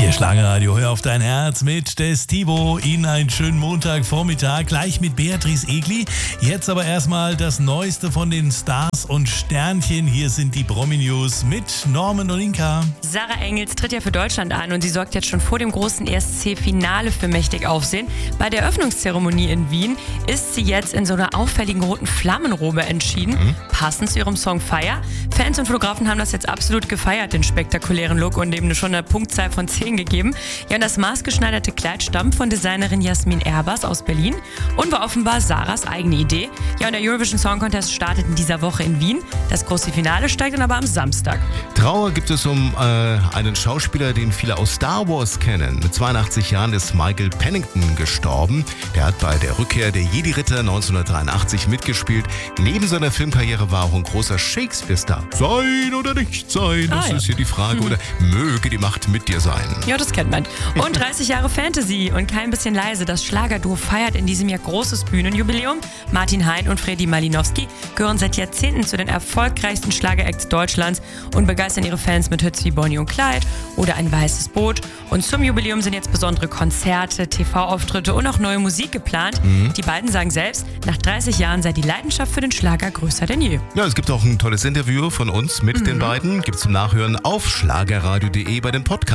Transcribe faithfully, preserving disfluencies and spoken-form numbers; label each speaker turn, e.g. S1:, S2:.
S1: Hier Schlagerradio, hör auf dein Herz mit des Tivo. Ihnen einen schönen Montagvormittag, gleich mit Beatrice Egli. Jetzt aber erstmal das Neueste von den Stars und Sternchen. Hier sind die Promi-News mit Norman und Inka.
S2: Sarah Engels tritt ja für Deutschland an und sie sorgt jetzt schon vor dem großen E S C-Finale für mächtig Aufsehen. Bei der Eröffnungszeremonie in Wien ist sie jetzt in so einer auffälligen roten Flammenrobe entschieden, mhm. passend zu ihrem Song Fire. Fans und Fotografen haben das jetzt absolut gefeiert, den spektakulären Look, und eben schon eine Punktzahl von zehn gegeben. Ja, und das maßgeschneiderte Kleid stammt von Designerin Jasmin Erbers aus Berlin und war offenbar Sarahs eigene Idee. Ja, und der Eurovision Song Contest startet in dieser Woche in Wien. Das große Finale steigt dann aber am Samstag.
S3: Trauer gibt es um äh, einen Schauspieler, den viele aus Star Wars kennen. Mit zweiundachtzig Jahren ist Michael Pennington gestorben. Der hat bei der Rückkehr der Jedi-Ritter neunzehnhundertdreiundachtzig mitgespielt. Neben seiner Filmkarriere war auch ein großer Shakespeare-Star. Sein oder nicht sein, das ah, ja. ist hier die Frage. Mhm. Oder möge die Macht mit dir sein.
S2: Ja, das kennt man. Und dreißig Jahre Fantasy und kein bisschen leise. Das Schlagerduo feiert in diesem Jahr großes Bühnenjubiläum. Martin Hein und Freddy Malinowski gehören seit Jahrzehnten zu den erfolgreichsten Schlageracts Deutschlands und begeistern ihre Fans mit Hits wie Bonnie und Clyde oder Ein weißes Boot. Und zum Jubiläum sind jetzt besondere Konzerte, T V-Auftritte und auch neue Musik geplant. Mhm. Die beiden sagen selbst, nach dreißig Jahren sei die Leidenschaft für den Schlager größer denn je.
S3: Ja, es gibt auch ein tolles Interview von uns mit mhm. den beiden. Gibt's zum Nachhören auf schlagerradio punkt de bei den Podcasts.